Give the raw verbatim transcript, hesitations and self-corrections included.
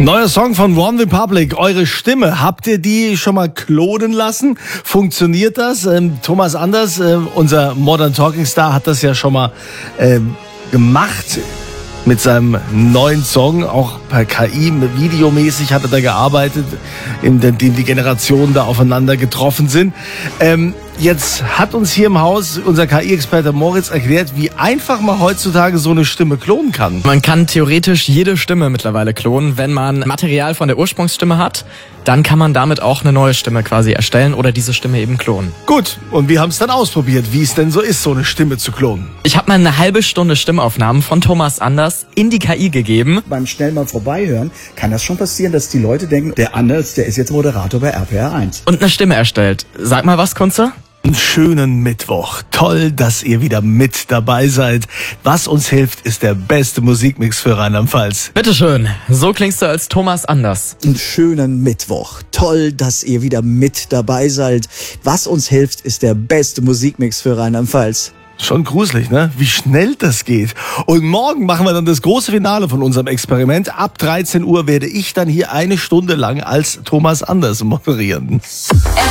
Neuer Song von One Republic, eure Stimme. Habt ihr die schon mal klonen lassen? Funktioniert das? Ähm, Thomas Anders, äh, unser Modern Talking Star, hat das ja schon mal äh, gemacht mit seinem neuen Song, auch per K I, videomäßig hat er da gearbeitet, in dem die Generationen da aufeinander getroffen sind. Ähm, jetzt hat uns hier im Haus unser K I-Experte Moritz erklärt, wie einfach man heutzutage so eine Stimme klonen kann. Man kann theoretisch jede Stimme mittlerweile klonen. Wenn man Material von der Ursprungsstimme hat, dann kann man damit auch eine neue Stimme quasi erstellen oder diese Stimme eben klonen. Gut, und wir haben es dann ausprobiert, wie es denn so ist, so eine Stimme zu klonen. Ich habe mal eine halbe Stunde Stimmaufnahmen von Thomas Anders in die K I gegeben. Beim schnell mal vorbeihören kann das schon passieren, dass die Leute denken, der Anders, der ist jetzt Moderator bei R P R eins. Und eine Stimme erstellt. Sag mal was, Kunze? Einen schönen Mittwoch. Toll, dass ihr wieder mit dabei seid. Was uns hilft, ist der beste Musikmix für Rheinland-Pfalz. Bitteschön, so klingst du als Thomas Anders. Einen schönen Mittwoch. Toll, dass ihr wieder mit dabei seid. Was uns hilft, ist der beste Musikmix für Rheinland-Pfalz. Schon gruselig, ne? Wie schnell das geht. Und morgen machen wir dann das große Finale von unserem Experiment. Ab dreizehn Uhr werde ich dann hier eine Stunde lang als Thomas Anders moderieren.